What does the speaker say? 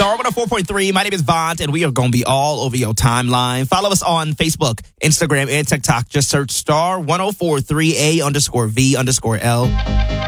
Star 104.3. My name is Vaunt, and we are going to be all over your timeline. Follow us on Facebook, Instagram, and TikTok. Just search Star 104.3A_V_L.